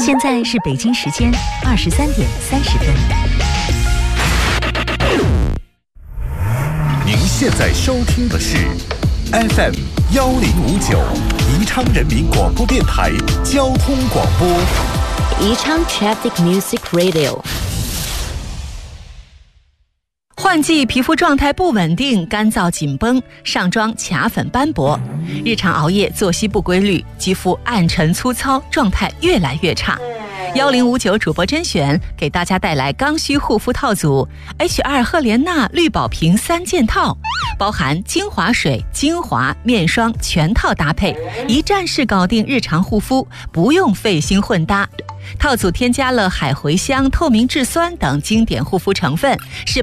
现在是北京时间23:30。 您现在收听的是 FM1059宜昌人民广播电台交通广播。 宜昌 Traffic Music Radio。 换季皮肤状态不稳定，干燥紧绷，上妆卡粉斑驳，日常熬夜作息不规律，肌肤暗沉粗糙，状态越来越差。1059主播甄选给大家带来刚需护肤套组 H2 赫莲娜绿宝瓶3件套，包含精华水、精华、面霜全套搭配，一站式搞定日常护肤，不用费心混搭。套组添加了海茴香、透明质酸等经典护肤成分，是